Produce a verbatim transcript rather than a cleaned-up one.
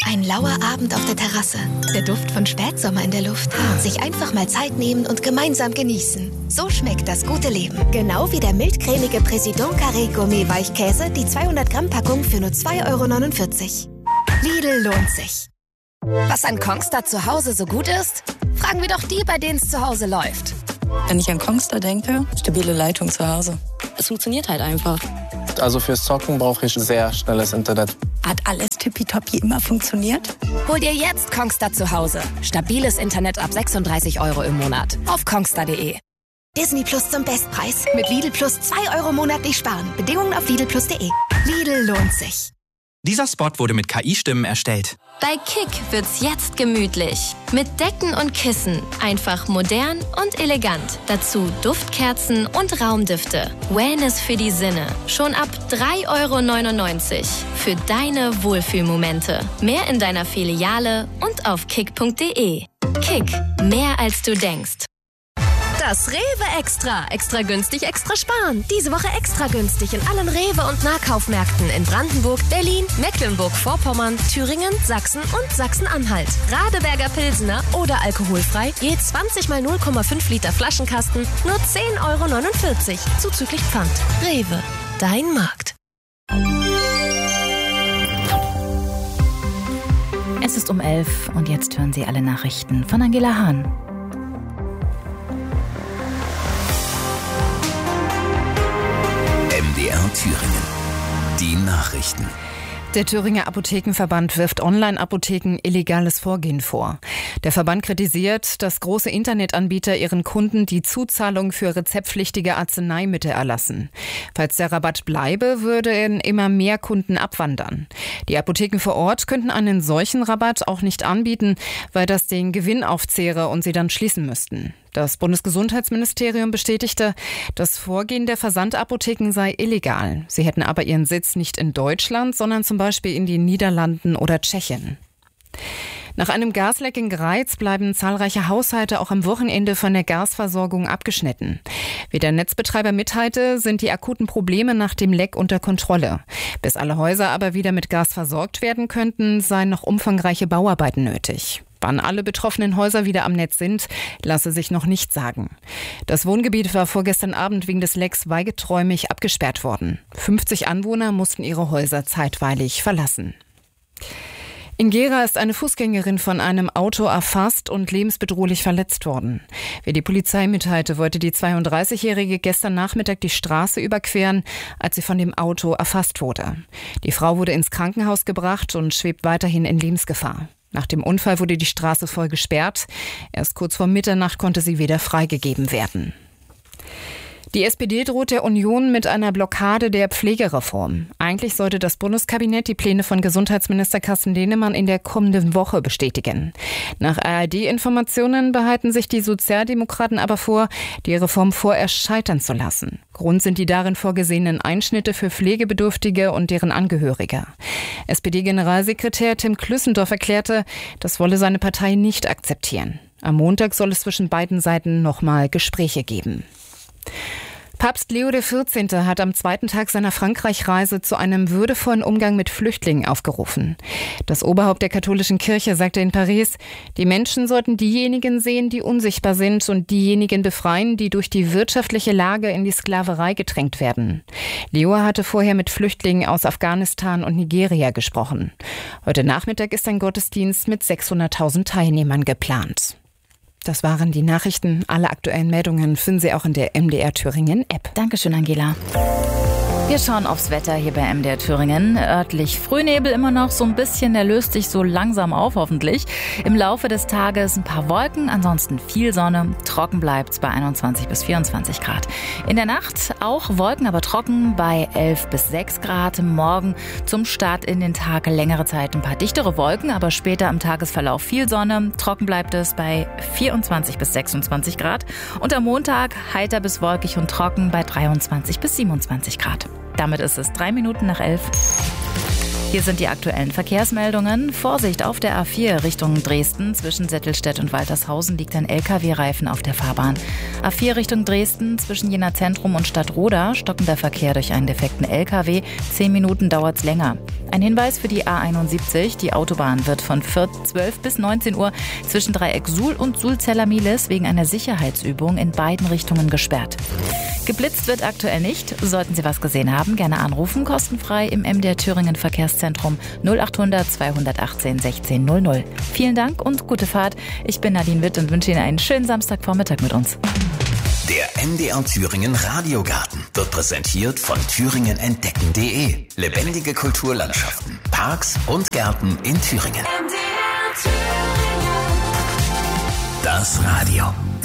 Ein lauer Abend auf der Terrasse. Der Duft von Spätsommer in der Luft. Sich einfach mal Zeit nehmen und gemeinsam genießen. So schmeckt das gute Leben. Genau wie der mildcremige Président Carré Gourmet Weichkäse, die zweihundert Gramm Packung für nur zwei Euro neunundvierzig. Lidl lohnt sich. Was an Kongstar zu Hause so gut ist? Fragen wir doch die, bei denen es zu Hause läuft. Wenn ich an Kongstar denke, stabile Leitung zu Hause. Es funktioniert halt einfach. Also fürs Zocken brauche ich sehr schnelles Internet. Hat alles tippitoppi immer funktioniert? Hol dir jetzt Kongstar zu Hause. Stabiles Internet ab sechsunddreißig Euro im Monat. Auf kongstar punkt de. Disney Plus zum Bestpreis. Mit Lidl Plus zwei Euro monatlich sparen. Bedingungen auf lidl plus punkt de. Lidl lohnt sich. Dieser Spot wurde mit K I-Stimmen erstellt. Bei Kick wird's jetzt gemütlich. Mit Decken und Kissen. Einfach modern und elegant. Dazu Duftkerzen und Raumdüfte. Wellness für die Sinne. Schon ab drei Euro neunundneunzig. Für deine Wohlfühlmomente. Mehr in deiner Filiale und auf kick punkt de. Kick. Mehr als du denkst. Das Rewe Extra. Extra günstig, extra sparen. Diese Woche extra günstig in allen Rewe- und Nahkaufmärkten in Brandenburg, Berlin, Mecklenburg-Vorpommern, Thüringen, Sachsen und Sachsen-Anhalt. Radeberger Pilsener oder alkoholfrei, je zwanzig mal null Komma fünf Liter Flaschenkasten, nur zehn Euro neunundvierzig, zuzüglich Pfand. Rewe, dein Markt. Es ist um elf und jetzt hören Sie alle Nachrichten von Angela Hahn. M D R Thüringen. Die Nachrichten. Der Thüringer Apothekenverband wirft Online-Apotheken illegales Vorgehen vor. Der Verband kritisiert, dass große Internetanbieter ihren Kunden die Zuzahlung für rezeptpflichtige Arzneimittel erlassen. Falls der Rabatt bleibe, würden immer mehr Kunden abwandern. Die Apotheken vor Ort könnten einen solchen Rabatt auch nicht anbieten, weil das den Gewinn aufzehre und sie dann schließen müssten. Das Bundesgesundheitsministerium bestätigte, das Vorgehen der Versandapotheken sei illegal. Sie hätten aber ihren Sitz nicht in Deutschland, sondern zum Beispiel in den Niederlanden oder Tschechien. Nach einem Gasleck in Greiz bleiben zahlreiche Haushalte auch am Wochenende von der Gasversorgung abgeschnitten. Wie der Netzbetreiber mitteilte, sind die akuten Probleme nach dem Leck unter Kontrolle. Bis alle Häuser aber wieder mit Gas versorgt werden könnten, seien noch umfangreiche Bauarbeiten nötig. Wann alle betroffenen Häuser wieder am Netz sind, lasse sich noch nicht sagen. Das Wohngebiet war vorgestern Abend wegen des Lecks weiträumig abgesperrt worden. fünfzig Anwohner mussten ihre Häuser zeitweilig verlassen. In Gera ist eine Fußgängerin von einem Auto erfasst und lebensbedrohlich verletzt worden. Wie die Polizei mitteilte, wollte die zweiunddreißigjährige gestern Nachmittag die Straße überqueren, als sie von dem Auto erfasst wurde. Die Frau wurde ins Krankenhaus gebracht und schwebt weiterhin in Lebensgefahr. Nach dem Unfall wurde die Straße voll gesperrt. Erst kurz vor Mitternacht konnte sie wieder freigegeben werden. Die S P D droht der Union mit einer Blockade der Pflegereform. Eigentlich sollte das Bundeskabinett die Pläne von Gesundheitsminister Carsten Linnemann in der kommenden Woche bestätigen. Nach A R D-Informationen behalten sich die Sozialdemokraten aber vor, die Reform vorerst scheitern zu lassen. Grund sind die darin vorgesehenen Einschnitte für Pflegebedürftige und deren Angehörige. S P D-Generalsekretär Tim Klüssendorf erklärte, das wolle seine Partei nicht akzeptieren. Am Montag soll es zwischen beiden Seiten nochmal Gespräche geben. Papst Leo der vierzehnte hat am zweiten Tag seiner Frankreich-Reise zu einem würdevollen Umgang mit Flüchtlingen aufgerufen. Das Oberhaupt der katholischen Kirche sagte in Paris, die Menschen sollten diejenigen sehen, die unsichtbar sind und diejenigen befreien, die durch die wirtschaftliche Lage in die Sklaverei gedrängt werden. Leo hatte vorher mit Flüchtlingen aus Afghanistan und Nigeria gesprochen. Heute Nachmittag ist ein Gottesdienst mit sechshunderttausend Teilnehmern geplant. Das waren die Nachrichten. Alle aktuellen Meldungen finden Sie auch in der M D R Thüringen App. Dankeschön, Angela. Wir schauen aufs Wetter hier bei M D R Thüringen. Örtlich Frühnebel immer noch so ein bisschen, der löst sich so langsam auf hoffentlich. Im Laufe des Tages ein paar Wolken, ansonsten viel Sonne. Trocken bleibt's bei einundzwanzig bis vierundzwanzig Grad. In der Nacht auch Wolken, aber trocken bei elf bis sechs Grad. Morgen zum Start in den Tag längere Zeit ein paar dichtere Wolken, aber später im Tagesverlauf viel Sonne. Trocken bleibt es bei vierundzwanzig bis sechsundzwanzig Grad. Und am Montag heiter bis wolkig und trocken bei dreiundzwanzig bis siebenundzwanzig Grad. Damit ist es drei Minuten nach elf. Hier sind die aktuellen Verkehrsmeldungen. Vorsicht auf der A vier Richtung Dresden. Zwischen Settelstedt und Waltershausen liegt ein L K W-Reifen auf der Fahrbahn. A vier Richtung Dresden. Zwischen Jena Zentrum und Stadtroda stockender Verkehr durch einen defekten L K W. Zehn Minuten dauert's länger. Ein Hinweis für die A einundsiebzig. Die Autobahn wird von zwölf bis neunzehn Uhr zwischen Dreieck Suhl und Suhl-Zellermilis wegen einer Sicherheitsübung in beiden Richtungen gesperrt. Geblitzt wird aktuell nicht. Sollten Sie was gesehen haben, gerne anrufen. Kostenfrei im M D R Thüringen Verkehrszentrum null achthundert zweihundertachtzehn sechzehn null null. Vielen Dank und gute Fahrt. Ich bin Nadine Witt und wünsche Ihnen einen schönen Samstagvormittag mit uns. Der M D R Thüringen Radiogarten wird präsentiert von thüringen entdecken punkt de. Lebendige Kulturlandschaften, Parks und Gärten in Thüringen. M D R Thüringen. Das Radio.